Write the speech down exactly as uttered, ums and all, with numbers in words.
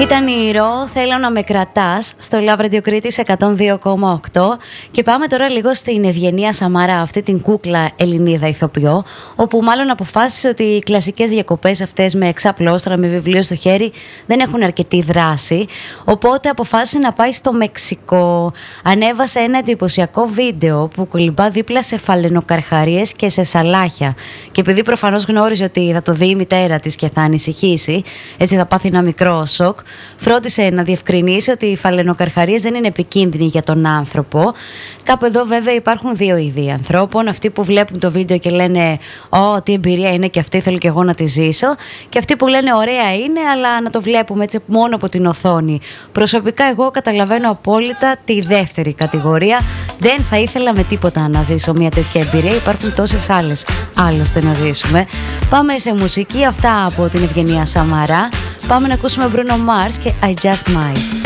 Ήταν η Ρο, θέλω να με κρατάς, στο Love Radio Κρήτης εκατόν δύο κόμμα οκτώ. Και πάμε τώρα λίγο στην Ευγενία Σαμαρά, αυτή την κούκλα Ελληνίδα ηθοποιό, όπου μάλλον αποφάσισε ότι οι κλασικές διακοπές αυτές με εξαπλώστρα, με βιβλίο στο χέρι, δεν έχουν αρκετή δράση. Οπότε αποφάσισε να πάει στο Μεξικό. Ανέβασε ένα εντυπωσιακό βίντεο που κολυμπά δίπλα σε φαλαινοκαρχαρίες και σε σαλάχια. Και επειδή προφανώς γνώριζε ότι θα το δει η μητέρα της και θα ανησυχήσει, έτσι θα πάθει ένα μικρό σοκ, φρόντισε να διευκρινίσει ότι οι φαλαινοκαρχαρίες δεν είναι επικίνδυνοι για τον άνθρωπο. Κάπου εδώ βέβαια υπάρχουν δύο είδη ανθρώπων. Αυτοί που βλέπουν το βίντεο και λένε «Ω, τι εμπειρία είναι και αυτή, θέλω και εγώ να τη ζήσω». Και αυτοί που λένε «Ωραία είναι, αλλά να το βλέπουμε έτσι μόνο από την οθόνη». Προσωπικά εγώ καταλαβαίνω απόλυτα τη δεύτερη κατηγορία. Δεν θα ήθελα με τίποτα να ζήσω μια τέτοια εμπειρία. Υπάρχουν τόσες άλλες άλλωστε να ζήσουμε. Πάμε σε μουσική, αυτά από την Ευγενία Σαμαρά. Πάμε να ακούσουμε Bruno Mars και I Just Might.